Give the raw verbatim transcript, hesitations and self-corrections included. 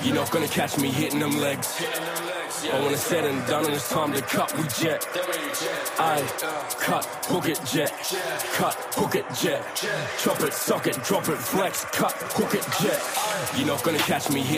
You're not gonna catch me hitting them legs. But when it's said and done and it's time to cut, we jet. I cut, hook it, jet. Cut, hook it, jet. Chop it, suck it, drop it, flex. Cut, hook it, jet. You're not gonna catch me hitting